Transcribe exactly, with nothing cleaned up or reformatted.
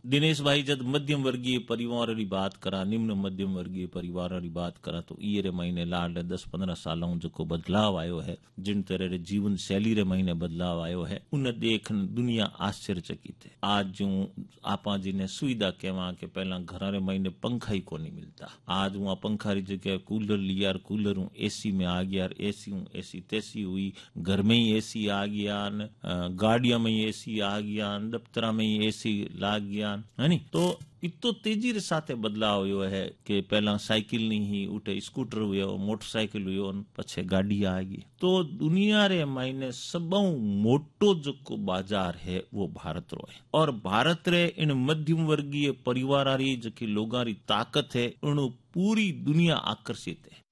दिनेश भाई जब मध्यम वर्गीय परिवार री बात करा, निम्न मध्यम वर्गीय परिवार री बात करा तो ये रे महीने लाल दस पंद्रह सालों जो बदलाव आयो है, जिन तरह रे जीवन शैली रे महीने बदलाव आयो है, उन देख दुनिया आश्चर्यचकित है। आज जो आपा जी ने सुविधा कहवा के पहला घर रे महीने पंखा ही को नहीं मिलता, आज वहाँ पंखा री जगह कूलर लिया, कूलर हूँ एसी में आ गया, एसी हूँ एसी तैसी हुई, घर में ही एसी आ गया, गाड़िया में ही एसी आ गया, दफ्तरा में ही एसी लाग गया है नी। तो इतो तेजी रे साथे बदलाव हुयो है कि पहला साइकिल नहीं ही उठे स्कूटर हुयो, मोटरसाइकिल हुयो, पछे गाड़ी आ गई। तो दुनिया रे मायने सबों मोटो जो बाजार है वो भारत रो है, और भारत रे इन मध्यम वर्गीय परिवार री जो लोगा री ताकत है उन पूरी दुनिया आकर्षित है।